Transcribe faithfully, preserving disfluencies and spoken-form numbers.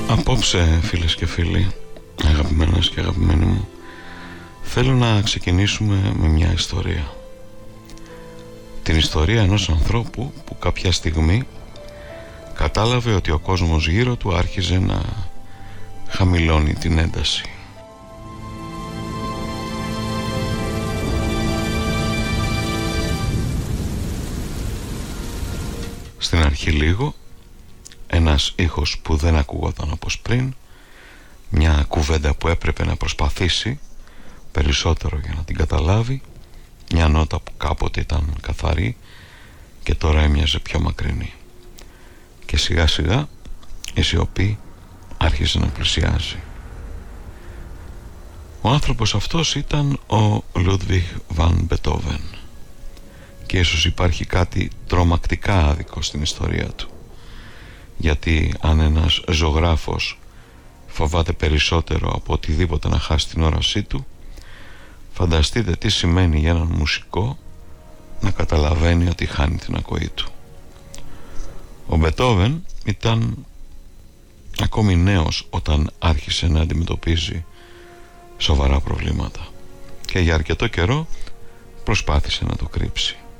Απόψε, φίλες και φίλοι, αγαπημένες και αγαπημένοι μου, θέλω να ξεκινήσουμε με μια ιστορία. Την ιστορία ενός ανθρώπου που κάποια στιγμή κατάλαβε ότι ο κόσμος γύρω του άρχιζε να χαμηλώνει την ένταση. Στην αρχή λίγο, ένας ήχος που δεν ακούγονταν όπως πριν, μια κουβέντα που έπρεπε να προσπαθήσει περισσότερο για να την καταλάβει, μια νότα που κάποτε ήταν καθαρή και τώρα έμοιαζε πιο μακρινή. Και σιγά σιγά η σιωπή άρχισε να πλησιάζει. Ο άνθρωπος αυτός ήταν ο Λούντβιχ βαν Μπετόβεν, και ίσως υπάρχει κάτι τρομακτικά άδικο στην ιστορία του, γιατί αν ένας ζωγράφος φοβάται περισσότερο από οτιδήποτε να χάσει την όρασή του, φανταστείτε τι σημαίνει για έναν μουσικό να καταλαβαίνει ότι χάνει την ακοή του. Ο Μπετόβεν ήταν ακόμη νέος όταν άρχισε να αντιμετωπίζει σοβαρά προβλήματα και για αρκετό καιρό προσπάθησε να το κρύψει.